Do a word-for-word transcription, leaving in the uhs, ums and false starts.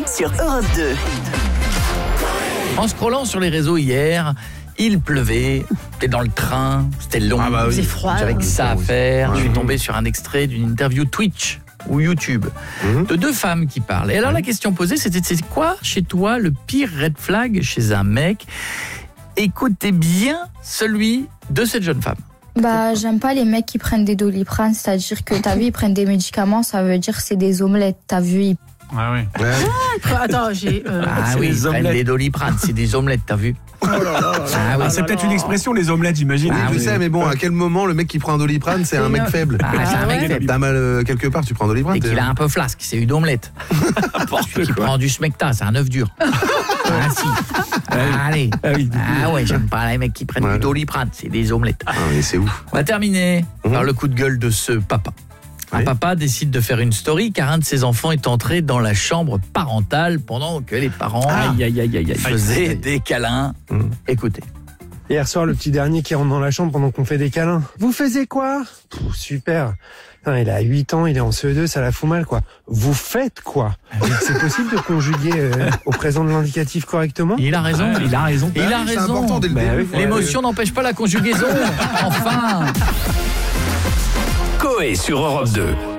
Coé sur Europe deux. En scrollant sur les réseaux hier, il pleuvait, j'étais dans le train, c'était long, Ah bah oui. C'est froid. j'avais que ça à faire. Ouais. Je suis tombé sur un extrait d'une interview Twitch ou YouTube Mhm. de deux femmes qui parlent. Et alors la question posée, c'était c'est quoi chez toi le pire red flag chez un mec? Écoutez bien celui de cette jeune femme. Bah, j'aime pas les mecs qui prennent des Doliprane, c'est-à-dire que t'as vu, ils prennent des médicaments, ça veut dire que c'est des omelettes, t'as vu, ils... Ah oui. Ouais. Attends, j'ai. euh, Ah c'est oui, des ils prennent omelettes. des doliprane, c'est des omelettes, t'as vu? Oh là là là là. Ah oui, Ah, c'est peut-être une expression, les omelettes, j'imagine. Ah je oui. sais, mais bon, à quel moment le mec qui prend un Doliprane, c'est un mec faible? Ah, c'est un Ah mec ouais. faible. T'as mal euh, quelque part, tu prends un Doliprane. Et qu'il a un peu flasque, c'est une omelette. Celui qui prend du smecta, c'est un œuf dur. Ah si. Allez. Ah oui. Ah ouais, j'aime pas les mecs qui prennent Ouais. du doliprane, c'est des omelettes. Ah, mais c'est ouf. On va terminer Mhm. par le coup de gueule de ce papa. Un Oui. papa décide de faire une story car un de ses enfants est entré dans la chambre parentale pendant que les parents Aïe, aïe, aïe, aïe, aïe. faisaient des câlins. Mhm. Écoutez. Hier soir, le petit dernier qui rentre dans la chambre pendant qu'on fait des câlins. Vous faisiez quoi? Pff, super. Putain, il a huit ans, il est en C E deux, ça la fout mal, quoi. Vous faites quoi? C'est possible de conjuguer euh, au présent de l'indicatif correctement? Il a raison. Il a raison. Il a Bah oui, c'est raison. important dès le Bah début. oui, faut- L'émotion n'empêche pas la conjugaison. Enfin. Coé sur Europe deux.